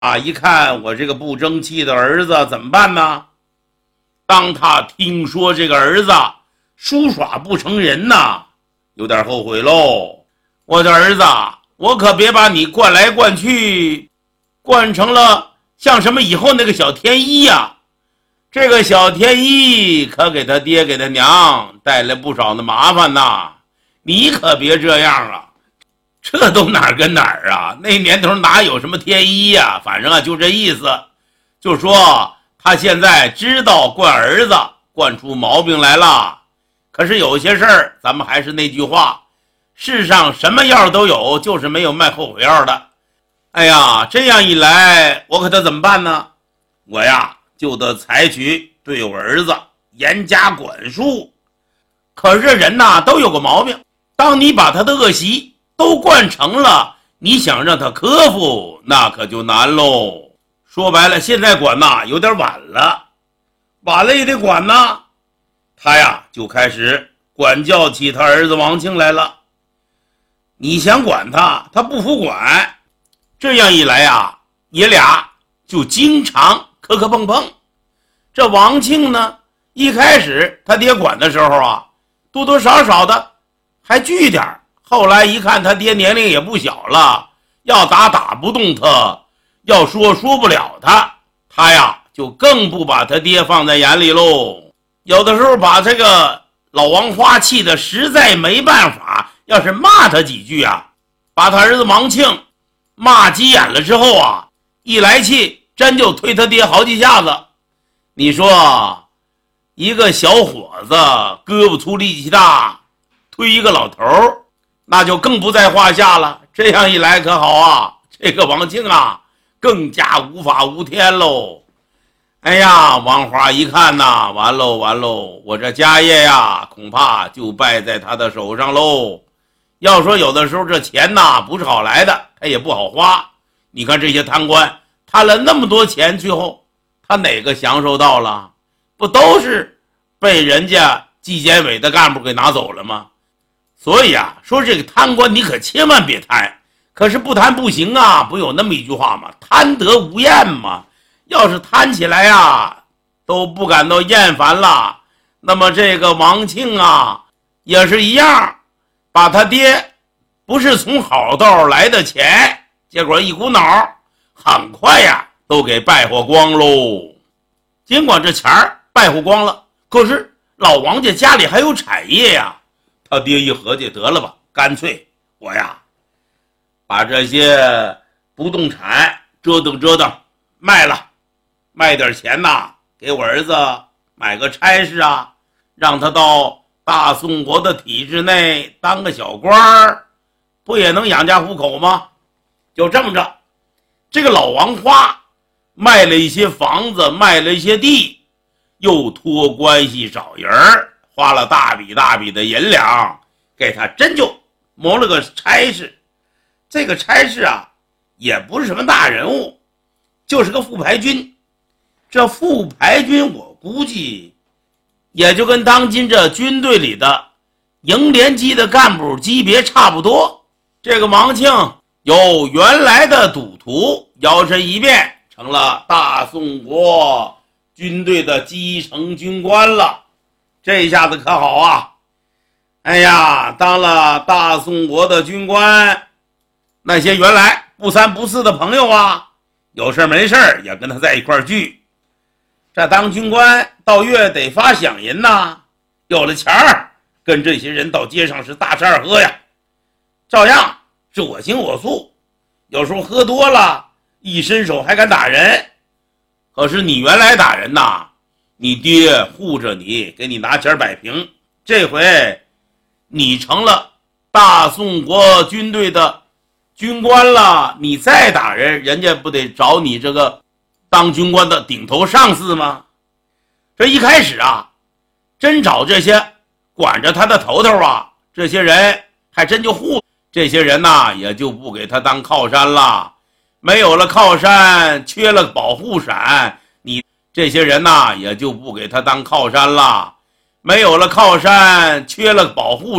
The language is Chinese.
啊，一看我这个不争气的儿子怎么办呢？当他听说这个儿子书耍不成人呐，有点后悔喽。我的儿子，我可别把你灌来灌去，灌成了像什么以后那个小天一呀。这个小天一可给他爹给他娘带来不少的麻烦呐，你可别这样啊。这都哪儿跟哪儿啊？那年头哪有什么天一呀？反正啊就这意思，就说他现在知道惯儿子惯出毛病来了。可是有些事儿咱们还是那句话，世上什么药都有，就是没有卖后悔药的。哎呀，这样一来我可得怎么办呢？我呀就得采取对我儿子严加管束。可是人呐都有个毛病，当你把他的恶习都惯成了，你想让他克服那可就难喽。说白了，现在管呐有点晚了，晚了也得管呐。他呀就开始管教起他儿子王庆来了。你想管他，他不服管，这样一来呀，爷俩就经常磕磕碰碰。这王庆呢，一开始他爹管的时候啊，多多少少的还拘点，后来一看他爹年龄也不小了，要打打不动他，要说不了他，他呀就更不把他爹放在眼里喽。有的时候把这个老王花气的实在没办法，要是骂他几句啊，把他儿子王庆骂急眼了之后啊，一来气真就推他爹好几下子。你说一个小伙子胳膊粗力气大，推一个老头那就更不在话下了。这样一来可好啊，这个王庆啊更加无法无天喽。哎呀，王花一看呐，完喽完喽，我这家业呀恐怕就败在他的手上喽。要说有的时候这钱呐不是好来的，他也不好花。你看这些贪官贪了那么多钱，最后他哪个享受到了？不都是被人家纪检委的干部给拿走了吗？所以啊，说这个贪官你可千万别贪，可是不贪不行啊，不有那么一句话吗？贪得无厌嘛。要是贪起来啊，都不感到厌烦了。那么这个王庆啊，也是一样，把他爹不是从好道来的钱，结果一股脑很快呀都给败火光喽。尽管这钱败火光了，可是老王家家里还有产业呀。他爹一合计，得了吧，干脆我呀把这些不动产折腾折腾卖了，卖点钱呐，给我儿子买个差事啊，让他到大宋国的体制内当个小官儿，不也能养家糊口吗？就这么着，这个老王花卖了一些房子，卖了一些地，又托关系找人，花了大笔大笔的银两，给他真就谋了个差事。这个差事啊也不是什么大人物，就是个副排军。这副排军我估计也就跟当今这军队里的营连级的干部级别差不多。这个王庆由原来的赌徒摇身一变成了大宋国军队的基层军官了，这下子可好啊。哎呀，当了大宋国的军官，那些原来不三不四的朋友啊，有事没事也跟他在一块聚。这当军官到月得发饷银呐，有了钱儿跟这些人到街上是大吃二喝呀，照样是我行我素，有时候喝多了一伸手还敢打人。可是你原来打人呐，你爹护着你，给你拿钱摆平，这回你成了大宋国军队的军官了，你再打人，人家不得找你这个当军官的顶头上司吗？这一开始啊，真找这些管着他的头头啊，这些人还真就护，这些人呐也就不给他当靠山了。没有了靠山，缺了保护伞，你这些人呐也就不给他当靠山了。没有了靠山，缺了保护